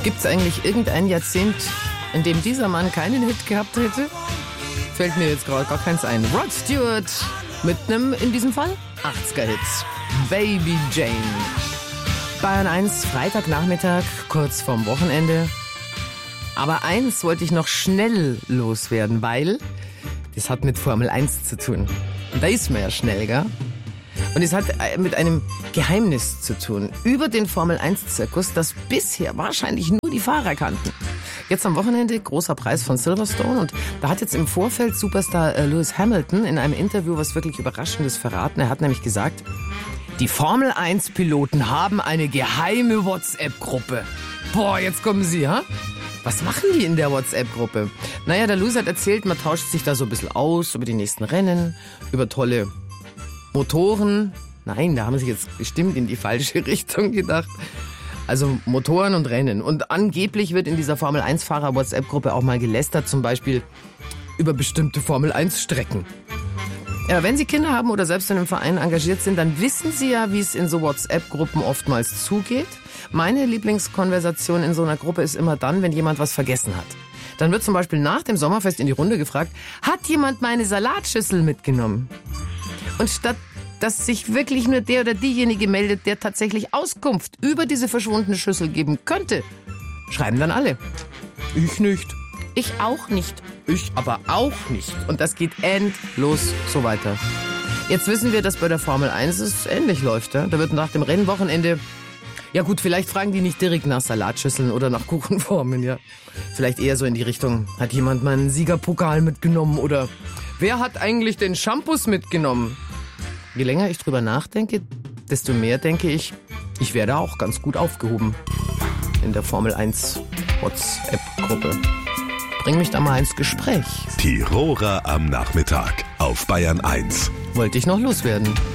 Gibt es eigentlich irgendein Jahrzehnt, in dem dieser Mann keinen Hit gehabt hätte? Fällt mir jetzt gerade gar keins ein. Rod Stewart mit einem, in diesem Fall, 80er-Hit. Baby Jane. Bayern 1, Freitagnachmittag, kurz vorm Wochenende. Aber eins wollte ich noch schnell loswerden, weil das hat mit Formel 1 zu tun. Und da ist man ja schnell, gell? Und es hat mit einem Geheimnis zu tun. Über den Formel-1-Zirkus, das bisher wahrscheinlich nur die Fahrer kannten. Jetzt am Wochenende großer Preis von Silverstone. Und da hat jetzt im Vorfeld Superstar Lewis Hamilton in einem Interview was wirklich Überraschendes verraten. Er hat nämlich gesagt, die Formel-1-Piloten haben eine geheime WhatsApp-Gruppe. Boah, jetzt kommen sie, ha? Was machen die in der WhatsApp-Gruppe? Naja, der Lewis hat erzählt, man tauscht sich da so ein bisschen aus über die nächsten Rennen, über tolle Motoren. Nein, da haben sie jetzt bestimmt in die falsche Richtung gedacht. Also Motoren und Rennen. Und angeblich wird in dieser Formel-1-Fahrer-WhatsApp-Gruppe auch mal gelästert, zum Beispiel über bestimmte Formel-1-Strecken. Ja, wenn Sie Kinder haben oder selbst in einem Verein engagiert sind, dann wissen Sie ja, wie es in so WhatsApp-Gruppen oftmals zugeht. Meine Lieblingskonversation in so einer Gruppe ist immer dann, wenn jemand was vergessen hat. Dann wird zum Beispiel nach dem Sommerfest in die Runde gefragt, hat jemand meine Salatschüssel mitgenommen? Und statt dass sich wirklich nur der oder diejenige meldet, der tatsächlich Auskunft über diese verschwundene Schüssel geben könnte, schreiben dann alle. Ich nicht. Ich auch nicht. Ich aber auch nicht. Und das geht endlos so weiter. Jetzt wissen wir, dass bei der Formel 1 es ähnlich läuft. Ja? Da wird nach dem Rennwochenende... Ja gut, vielleicht fragen die nicht direkt nach Salatschüsseln oder nach Kuchenformen, ja. Vielleicht eher so in die Richtung, hat jemand meinen Siegerpokal mitgenommen oder wer hat eigentlich den Shampoos mitgenommen? Je länger ich drüber nachdenke, desto mehr denke ich, ich werde auch ganz gut aufgehoben in der Formel 1 WhatsApp-Gruppe. Bring mich da mal ins Gespräch. Tiroler am Nachmittag auf Bayern 1. Wollte ich noch loswerden.